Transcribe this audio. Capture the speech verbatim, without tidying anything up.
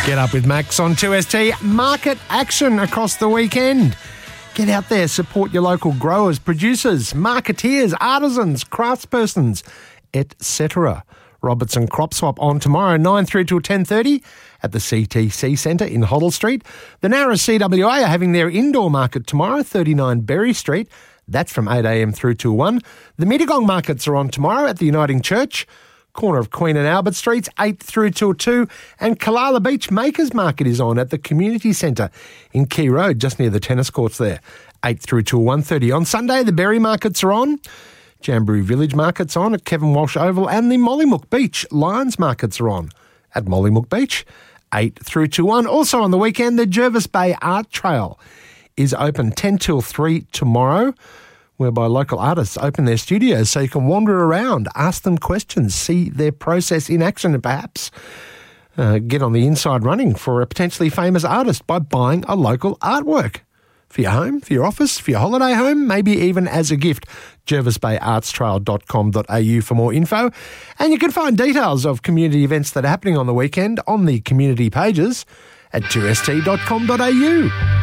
Get up with Max on two S T. Market action across the weekend. Get out there, support your local growers, producers, marketeers, artisans, craftspersons, et cetera. Robertson Crop Swap on tomorrow, nine through till ten thirty at the C T C Centre in Hoddle Street. The Narra C W A are having their indoor market tomorrow, thirty-nine Berry Street. That's from eight a m through till one. The Mittagong markets are on tomorrow at the Uniting Church, corner of Queen and Albert Streets, eight through till two. And Kalala Beach Makers Market is on at the Community Centre in Key Road, just near the tennis courts there, eight through till one thirty. On Sunday, the Berry markets are on. Jamboree Village markets on at Kevin Walsh Oval, and the Mollymook Beach Lions markets are on at Mollymook Beach, eight through to one. Also on the weekend, the Jervis Bay Art Trail is open ten till three tomorrow, whereby local artists open their studios so you can wander around, ask them questions, see their process in action, and perhaps uh, get on the inside running for a potentially famous artist by buying a local artwork. For your home, for your office, for your holiday home, maybe even as a gift. jervis bay arts trail dot com dot a u for more info. And you can find details of community events that are happening on the weekend on the community pages at two s t dot com dot a u.